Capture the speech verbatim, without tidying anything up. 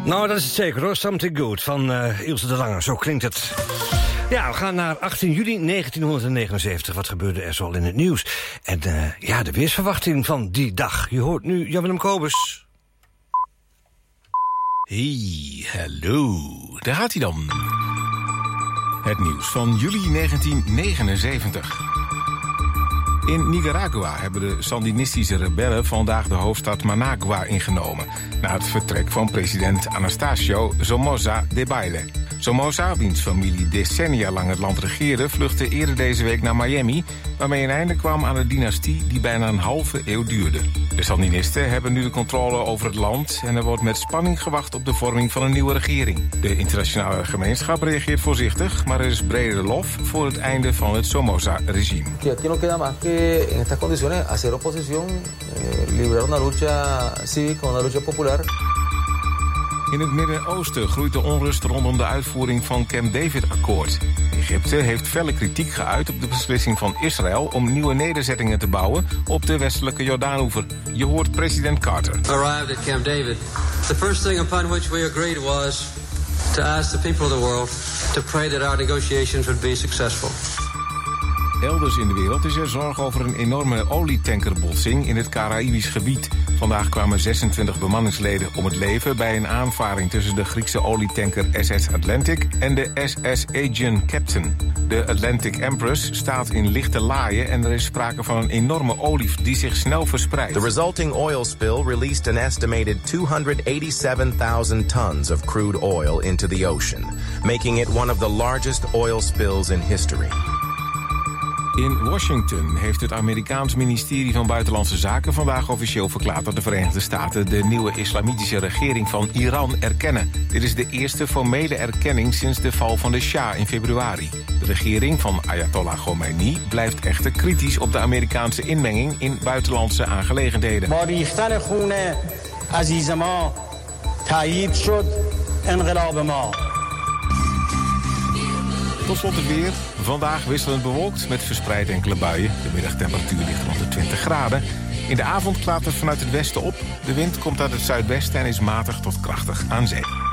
Nou, dat is het zeker hoor. Something Good van uh, Ilse de Lange. Zo klinkt het. Ja, we gaan naar achttien juli negentienhonderdnegenenzeventig. Wat gebeurde er zoal in het nieuws? En uh, ja, de weersverwachting van die dag. Je hoort nu Jan-Willem Kobus. Hey, hallo. Daar gaat hij dan. Het nieuws van juli negentien negenenzeventig. In Nicaragua hebben de Sandinistische rebellen vandaag de hoofdstad Managua ingenomen, na het vertrek van president Anastasio Somoza Debayle. Somoza, wiens familie decennia lang het land regeerde, vluchtte eerder deze week naar Miami, waarmee een einde kwam aan de dynastie die bijna een halve eeuw duurde. De Sandinisten hebben nu de controle over het land en er wordt met spanning gewacht op de vorming van een nieuwe regering. De internationale gemeenschap reageert voorzichtig, maar er is brede lof voor het einde van het Somoza-regime. Aquí no queda más que en estas condiciones hacer oposición, eh, librar una lucha cívica, una lucha popular. In het Midden-Oosten groeit de onrust rondom de uitvoering van Camp David-akkoord. Egypte heeft felle kritiek geuit op de beslissing van Israël om nieuwe nederzettingen te bouwen op de westelijke Jordaanoever. Je hoort president Carter. Arrived at Camp David. The first thing upon which we agreed was to ask the people of the world to pray that our negotiations would be successful. Elders in de wereld is er zorg over een enorme olietankerbotsing in het Caraïbisch gebied. Vandaag kwamen zesentwintig bemanningsleden om het leven bij een aanvaring tussen de Griekse olietanker S S Atlantic en de S S Aegean Captain. De Atlantic Empress staat in lichte laaien en er is sprake van een enorme olie die zich snel verspreidt. The resulting oil spill released an estimated two hundred eighty-seven thousand tons of crude oil into the ocean, making it one of the largest oil spills in history. In Washington heeft het Amerikaans ministerie van Buitenlandse Zaken vandaag officieel verklaard dat de Verenigde Staten de nieuwe islamitische regering van Iran erkennen. Dit is de eerste formele erkenning sinds de val van de Shah in februari. De regering van Ayatollah Khomeini blijft echter kritisch op de Amerikaanse inmenging in buitenlandse aangelegenheden. Tot slot het weer. Vandaag wisselend bewolkt met verspreid enkele buien. De middagtemperatuur ligt rond de twintig graden. In de avond klaart het vanuit het westen op. De wind komt uit het zuidwesten en is matig tot krachtig aan zee.